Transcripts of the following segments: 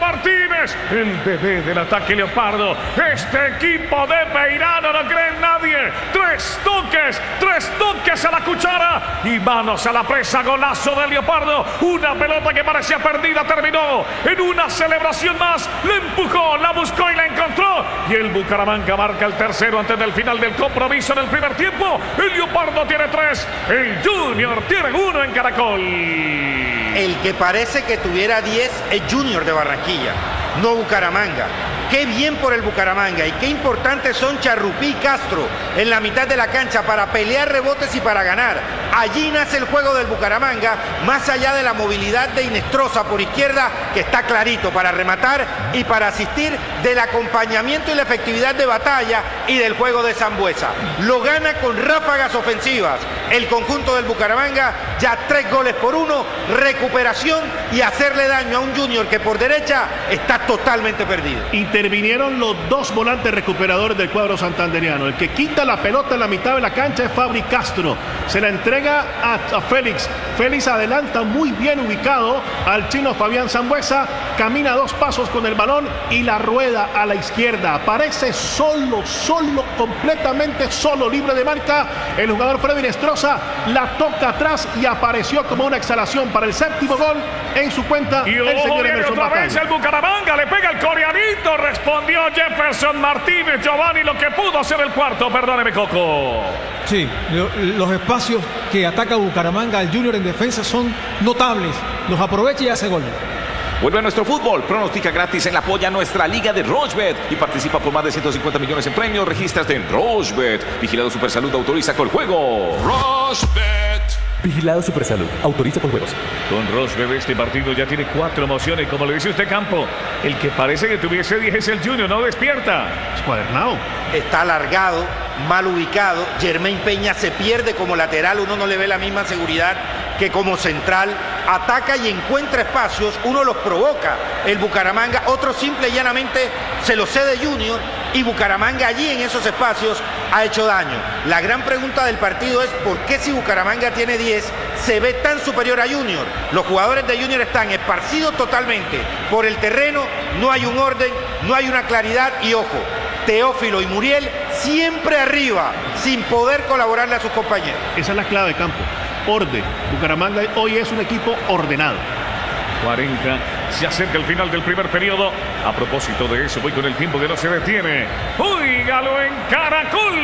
Martínez, el bebé del ataque leopardo. Este equipo de Peirano no cree en nadie. Tres toques a la cuchara y manos a la presa. Golazo del leopardo. Una pelota que parecía perdida terminó en una celebración más. Le empujó, la buscó y la encontró. Y el Bucaramanga marca el tercero antes del final del compromiso en el primer tiempo. El leopardo tiene 3, el Junior tiene 1 en Caracol. El que parece que tuviera 10 es Junior de Barranquilla, no Bucaramanga. Qué bien por el Bucaramanga y qué importantes son Charrupí y Castro en la mitad de la cancha para pelear rebotes y para ganar. Allí nace el juego del Bucaramanga, más allá de la movilidad de Inestrosa por izquierda, que está clarito para rematar y para asistir, del acompañamiento y la efectividad de Batalla y del juego de Sambueza. Lo gana con ráfagas ofensivas el conjunto del Bucaramanga, ya 3-1, recuperación y hacerle daño a un Junior que por derecha está totalmente perdido. Intervinieron los dos volantes recuperadores del cuadro santanderiano. El que quita la pelota en la mitad de la cancha es Fabri Castro. Se la entrega a Félix. Félix adelanta muy bien ubicado al chino Fabián Sambueza. Camina 2 pasos con el balón y la rueda a la izquierda. Aparece solo, completamente solo, libre de marca. El jugador Freddy Inestrosa la toca atrás y apareció como una exhalación para el séptimo gol en su cuenta. Y el señor Emerson Batalla. El Bucaramanga le pega el coreanito. Respondió Jefferson Martínez. Giovanni, lo que pudo hacer el cuarto. Perdóneme, Coco. Sí, los espacios que ataca Bucaramanga al Junior en defensa son notables. Los aprovecha y hace gol. Vuelve a nuestro fútbol. Pronostica gratis en la polla nuestra liga de Rochebet y participa por más de 150 millones en premios. Regístrate en Rochebet. Vigilado Supersalud, autoriza con juego. Rochebet. Vigilado Supersalud, autoriza con juegos. Con Rochebet este partido ya tiene 4 emociones. Como le dice usted, Campo, el que parece que tuviese 10 es el Junior, no despierta. Escuadernado. Está alargado, mal ubicado. Germain Peña se pierde como lateral, uno no le ve la misma seguridad que como central. Ataca y encuentra espacios, uno los provoca el Bucaramanga, otro simple y llanamente se lo cede Junior y Bucaramanga allí en esos espacios ha hecho daño. La gran pregunta del partido es ¿por qué si Bucaramanga tiene 10 se ve tan superior a Junior? Los jugadores de Junior están esparcidos totalmente por el terreno, no hay un orden, no hay una claridad y ojo, Teófilo y Muriel siempre arriba, sin poder colaborarle a sus compañeros. Esa es la clave de campo. Orden. Bucaramanga hoy es un equipo ordenado. 40. Se acerca el final del primer periodo. A propósito de eso, voy con el tiempo que no se detiene. ¡Óigalo en Caracol!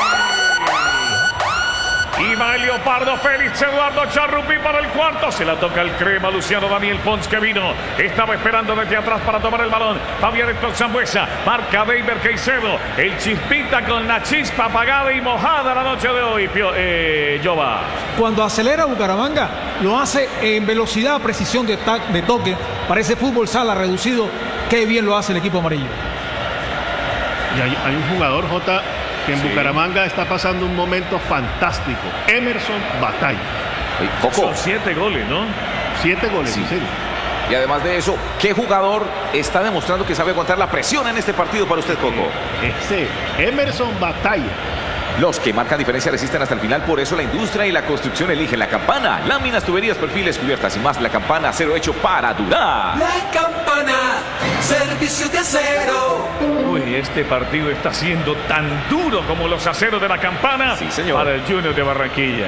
Y va el leopardo Félix Eduardo Charrupí para el cuarto. Se la toca el crema Luciano Daniel Pons que vino. Estaba esperando desde atrás para tomar el balón. Fabián Héctor Sambueza. Marca Deiber Caicedo. El Chispita con la chispa apagada y mojada la noche de hoy. Jova. Cuando acelera Bucaramanga, lo hace en velocidad, precisión de toque. Parece fútbol sala reducido. Qué bien lo hace el equipo amarillo. Y hay un jugador, Jota, que en Bucaramanga está pasando un momento fantástico. Emerson Batalla. Coco. Son 7 goles, ¿no? 7 goles, sí. En serio. Y además de eso, ¿qué jugador está demostrando que sabe aguantar la presión en este partido para usted, Coco? Emerson Batalla. Los que marcan diferencia resisten hasta el final, por eso la industria y la construcción eligen La Campana. Láminas, tuberías, perfiles, cubiertas y más. La Campana, acero hecho para durar. La Campana, servicio de acero. Uy, este partido está siendo tan duro como los aceros de La Campana. Sí, señor. Para el Junior de Barranquilla.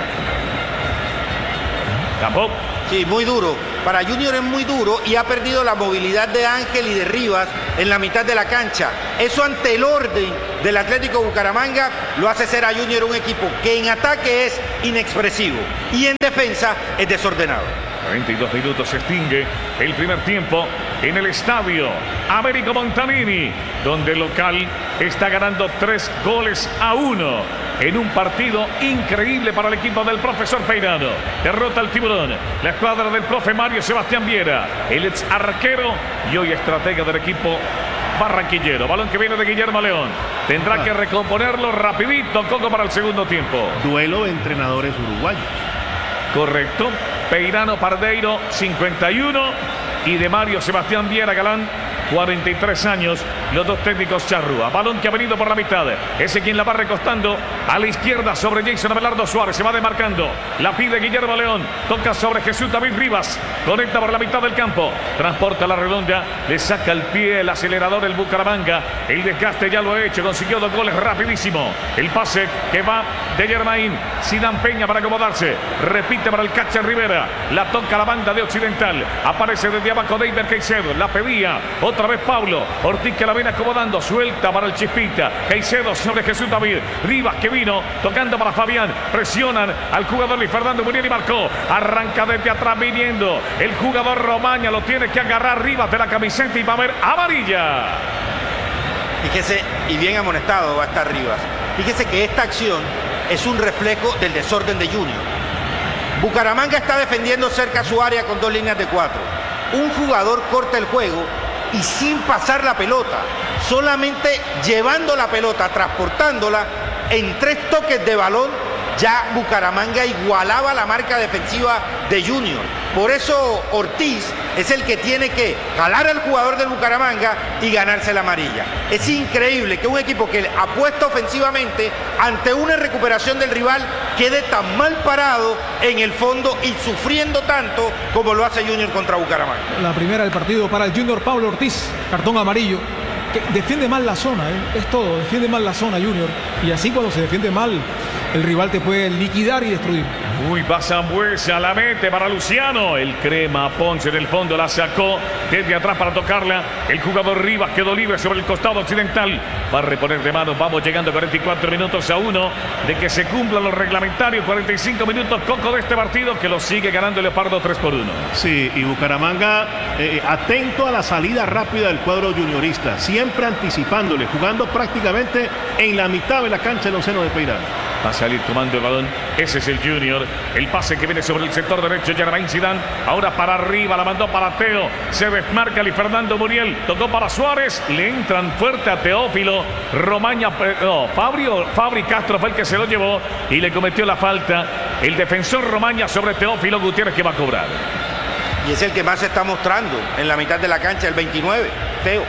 Campo. Sí, muy duro. Para Junior es muy duro y ha perdido la movilidad de Ángel y de Rivas en la mitad de la cancha. Eso ante el orden del Atlético Bucaramanga lo hace ser a Junior un equipo que en ataque es inexpresivo y en defensa es desordenado. 42 minutos se extingue el primer tiempo en el estadio Américo Montanini, donde el local está ganando 3-1 en un partido increíble para el equipo del profesor Peirano. Derrota al Tiburón, la escuadra del profe Mario Sebastián Viera, el ex arquero y hoy estratega del equipo barranquillero. Balón que viene de Guillermo León. Tendrá que recomponerlo rapidito, Coco, para el segundo tiempo. Duelo de entrenadores uruguayos. Correcto. Peirano Pardeiro, 51. Y de Mario Sebastián Viera Galán, 43 años. los dos técnicos Charrúa. Balón que ha venido por la mitad. Ese quien la va recostando a la izquierda sobre Jason Abelardo Suárez. Se va demarcando. La pide Guillermo León. Toca sobre Jesús David Rivas. Conecta por la mitad del campo. Transporta la redonda. Le saca el pie el acelerador el Bucaramanga. El desgaste ya lo ha hecho. Consiguió 2 goles rapidísimo. El pase que va de Germain. Zidane Peña para acomodarse. Repite para el Cacha Rivera. La toca la banda de Occidental. Aparece desde abajo David Caicedo. La pedía otra vez Pablo. Ortiz que la viene acomodando. Suelta para el Chispita. Caicedo sobre Jesús David. Rivas que vino tocando para Fabián. Presionan al jugador Luis Fernando Muriel y marcó. Arranca desde atrás viniendo. El jugador Romaña lo tiene que agarrar Rivas de la camiseta y va a haber amarilla. Fíjese, y bien amonestado va a estar Rivas. Fíjese que esta acción es un reflejo del desorden de Junior. Bucaramanga está defendiendo cerca a su área con 2 líneas de 4. Un jugador corta el juego y sin pasar la pelota, solamente llevando la pelota, transportándola en 3 toques de balón, ya Bucaramanga igualaba la marca defensiva de Junior. Por eso Ortiz es el que tiene que jalar al jugador del Bucaramanga y ganarse la amarilla. Es increíble que un equipo que apuesta ofensivamente ante una recuperación del rival quede tan mal parado en el fondo y sufriendo tanto como lo hace Junior contra Bucaramanga. La primera del partido para el Junior, Pablo Ortiz, cartón amarillo. Que defiende mal la zona, es todo, defiende mal la zona Junior. Y así cuando se defiende mal, el rival te puede liquidar y destruir. Uy, va Zambuesa, la mete para Luciano. El crema Ponce en el fondo la sacó desde atrás para tocarla. El jugador Rivas quedó libre sobre el costado occidental. Va a reponer de manos. Vamos llegando a 44 minutos a 1 de que se cumplan los reglamentarios. 45 minutos Coco de este partido que lo sigue ganando Leopardo 3-1. Sí, y Bucaramanga atento a la salida rápida del cuadro juniorista. Siempre anticipándole, jugando prácticamente en la mitad de la cancha el onceno de Peirano. Va a salir tomando el balón. Ese es el Junior. El pase que viene sobre el sector derecho. Germain Zidane. Ahora para arriba. La mandó para Teo. Se desmarca Luis Fernando Muriel. Tocó para Suárez. Le entran fuerte a Teófilo. Romaña. No, Fabri Castro fue el que se lo llevó. Y le cometió la falta. El defensor Romaña sobre Teófilo Gutiérrez que va a cobrar. Y es el que más se está mostrando en la mitad de la cancha. El 29. Teo.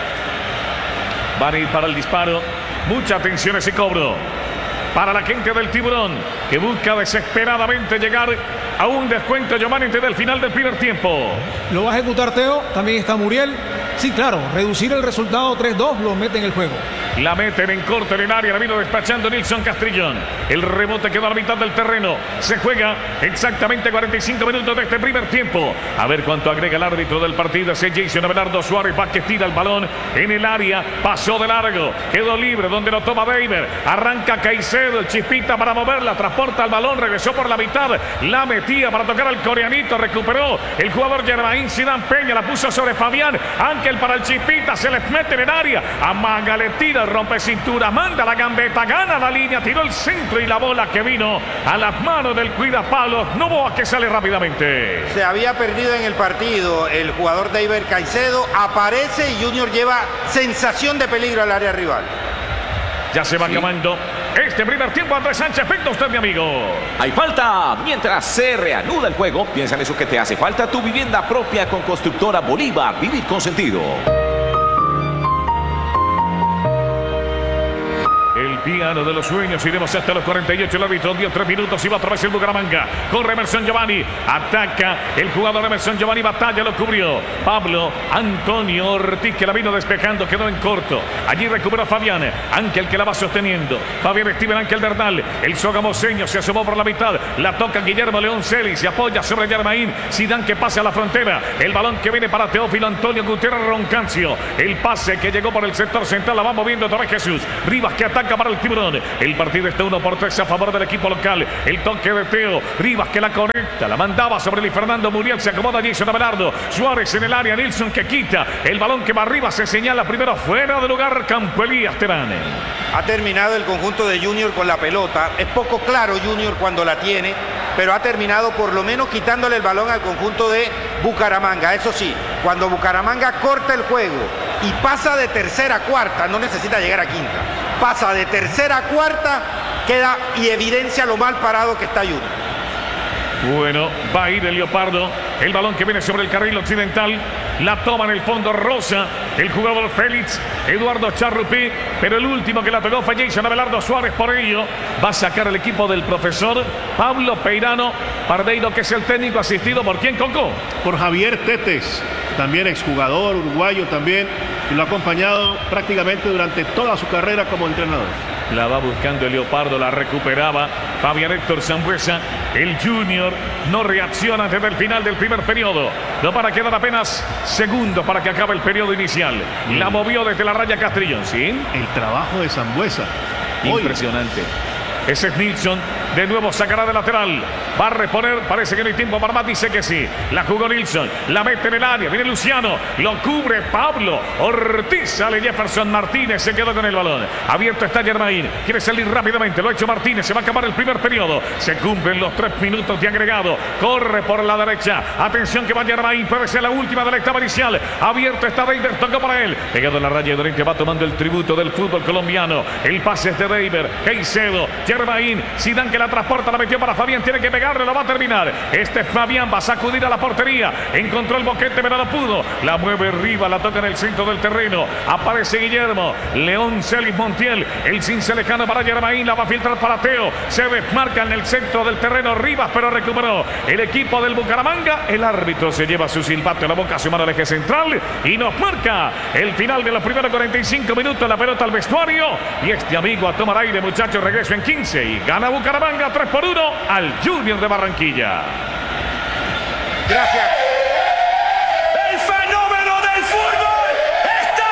Van a ir para el disparo. Mucha atención a ese cobro. Para la gente del Tiburón, que busca desesperadamente llegar a un descuento, Giovanni, antes del final del primer tiempo. Lo va a ejecutar Teo, también está Muriel. Sí, claro, reducir el resultado 3-2 lo mete en el juego. La meten en corto en el área, la vino despachando Nilson Castrillón. El rebote quedó a la mitad del terreno. Se juega exactamente 45 minutos de este primer tiempo. A ver cuánto agrega el árbitro del partido. Ese Jason Abelardo Suárez va que tira el balón en el área. Pasó de largo, quedó libre donde lo toma Beiber. Arranca Caicedo, el Chispita para moverla. Transporta el balón, regresó por la mitad. La metía para tocar al coreanito. Recuperó el jugador Germain Zidane Peña. La puso sobre Fabián. Ángel para el Chispita. Se les mete en el área. Amaga, le tira. Rompe cintura, manda la gambeta, gana la línea, tiró el centro y la bola que vino a las manos del cuidapalos. Novoa que sale rápidamente. Se había perdido en el partido el jugador David Caicedo, aparece y Junior lleva sensación de peligro al área rival. Ya se va acabando este primer tiempo. Andrés Sánchez, venga usted, mi amigo. Hay falta. Mientras se reanuda el juego, piensa en eso que te hace falta. Tu vivienda propia con Constructora Bolívar. Vivir con sentido. El piano de los sueños. Iremos hasta los 48. El árbitro dio 3 minutos y va otra vez el Bucaramanga. Corre Emerson Giovanni. Ataca el jugador Emerson Giovanni. Batalla, lo cubrió Pablo Antonio Ortiz, que la vino despejando. Quedó en corto. Allí recuperó Fabián. Ángel que la va sosteniendo. Fabián Steven Ángel Bernal. El sogamoseño se asomó por la mitad. La toca Guillermo León Celis. Se apoya sobre Germain Zidane que pasa a la frontera. El balón que viene para Teófilo Antonio Gutiérrez Roncancio. El pase que llegó por el sector central. La va moviendo otra vez Jesús. Rivas que ataca para el Tiburón. El partido está 1-3 a favor del equipo local. El toque de Teo. Rivas que la conecta. La mandaba sobre Luis Fernando Muriel. Se acomoda Jason Abelardo. Suárez en el área. Nilson que quita. El balón que va arriba se señala primero fuera de lugar. Campo Elías Terán. Ha terminado el conjunto de Junior con la pelota. Es poco claro Junior cuando la tiene, pero ha terminado por lo menos quitándole el balón al conjunto de Bucaramanga. Eso sí, cuando Bucaramanga corta el juego y pasa de tercera a cuarta, no necesita llegar a quinta. Pasa de tercera a cuarta, queda y evidencia lo mal parado que está Junior. Bueno, va a ir el Leopardo. El balón que viene sobre el carril occidental. La toma en el fondo Rosa. el jugador Félix, Eduardo Charrupí, pero el último que la tocó fue Jason Abelardo Suárez. Por ello va a sacar el equipo del profesor Pablo Peirano Pardeiro, que es el técnico, asistido por quién, Coco. Por Javier Tetes, también exjugador uruguayo también, y lo ha acompañado prácticamente durante toda su carrera como entrenador. La va buscando el Leopardo, la recuperaba Fabián Héctor Sambuesa. El Junior no reacciona desde el final del primer periodo. No, para quedar apenas segundos para que acabe el periodo inicial. La movió desde la raya Castrillón, ¿sí? El trabajo de Sambuesa. Impresionante. Ese es Nilsson. De nuevo sacará de lateral. Va a reponer. Parece que no hay tiempo para más. Dice que sí. La jugó Nilsson. La mete en el área. Viene Luciano. Lo cubre Pablo Ortiz. Sale Jefferson Martínez. Se quedó con el balón. Abierto está Germain. Quiere salir rápidamente. Lo ha hecho Martínez. Se va a acabar el primer periodo. Se cumplen los 3 minutos de agregado. Corre por la derecha. Atención que va Germain. Puede ser la última de la etapa inicial. Abierto está Deiber. Tocó para él. Pegado en la raya de Oriente. Va tomando el tributo del fútbol colombiano. El pase es de Deiber. Caicedo. Germain. Zidane que la transporta, la metió para Fabián, tiene que pegarle, lo va a terminar. Este Fabián va a sacudir a la portería, encontró el boquete pero no pudo, la mueve arriba, la toca en el centro del terreno, aparece Guillermo, León Celis Montiel, el cince lejano para Germain, la va a filtrar para Teo, se desmarca en el centro del terreno Rivas, pero recuperó el equipo del Bucaramanga. El árbitro se lleva su silbato a la boca, su mano al eje central y nos marca el final de los primeros 45 minutos. La pelota al vestuario y este amigo a tomar aire, muchachos. Regreso en 15 y gana Bucaramanga 3-1 al Junior de Barranquilla. Gracias. El fenómeno del fútbol está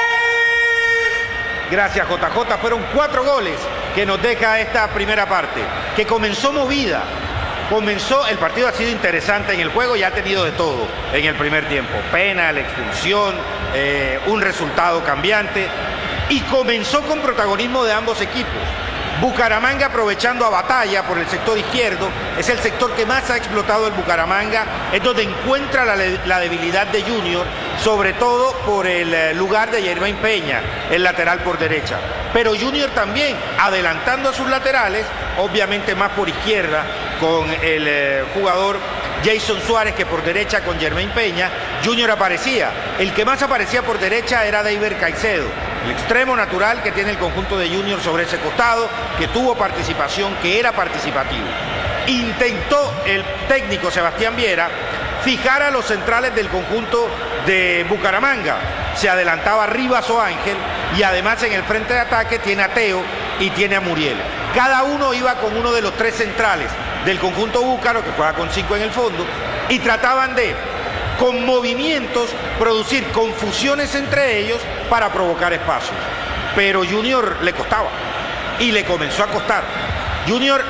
aquí. Gracias, JJ. Fueron 4 goles que nos deja esta primera parte, que comenzó movida. El partido ha sido interesante en el juego y ha tenido de todo en el primer tiempo. Penal, expulsión, un resultado cambiante. Y comenzó con protagonismo de ambos equipos. Bucaramanga aprovechando a Batalla por el sector izquierdo, es el sector que más ha explotado el Bucaramanga, es donde encuentra la debilidad de Junior, sobre todo por el lugar de Germain Peña, el lateral por derecha. Pero Junior también adelantando a sus laterales, obviamente más por izquierda, con el jugador Jason Suárez, que por derecha con Germain Peña. Junior aparecía, el que más aparecía por derecha era Deiber Caicedo, el extremo natural que tiene el conjunto de Junior sobre ese costado, que tuvo participación, que era participativo. Intentó el técnico Sebastián Viera fijar a los centrales del conjunto de Bucaramanga. Se adelantaba Rivas o Ángel, y además en el frente de ataque tiene a Teo y tiene a Muriel. Cada uno iba con uno de los 3 centrales del conjunto búcaro, que juega con 5 en el fondo, y trataban de, con movimientos, producir confusiones entre ellos para provocar espacios. Pero Junior le costaba, y le comenzó a costar. Junior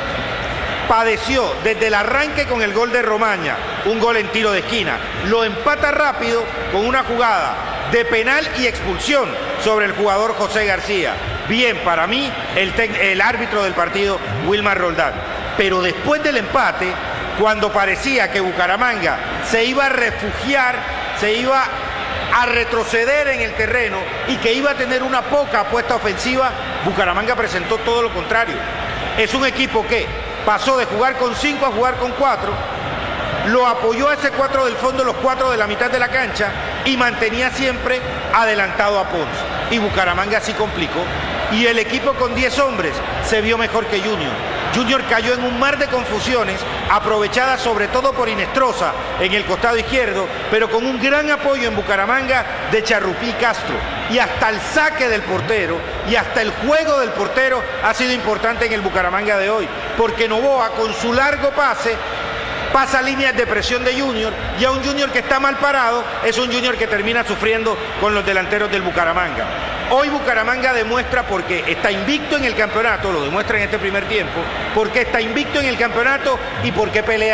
padeció desde el arranque con el gol de Romaña, un gol en tiro de esquina. Lo empata rápido con una jugada de penal y expulsión sobre el jugador José García. Bien, para mí, el árbitro del partido, Wilmar Roldán. Pero después del empate, cuando parecía que Bucaramanga se iba a refugiar, se iba a retroceder en el terreno y que iba a tener una poca apuesta ofensiva, Bucaramanga presentó todo lo contrario. Es un equipo que pasó de jugar con 5 a jugar con 4, lo apoyó a ese 4 del fondo, los 4 de la mitad de la cancha, y mantenía siempre adelantado a Ponce. Y Bucaramanga sí complicó, y el equipo con 10 hombres se vio mejor que Junior. Junior cayó en un mar de confusiones, aprovechadas sobre todo por Inestrosa en el costado izquierdo, pero con un gran apoyo en Bucaramanga de Charrupí y Castro. Y hasta el saque del portero y hasta el juego del portero ha sido importante en el Bucaramanga de hoy, porque Novoa con su largo pase pasa líneas de presión de Junior, y a un Junior que está mal parado es un Junior que termina sufriendo con los delanteros del Bucaramanga. Hoy Bucaramanga demuestra, porque está invicto en el campeonato, lo demuestra en este primer tiempo, porque está invicto en el campeonato y porque pelea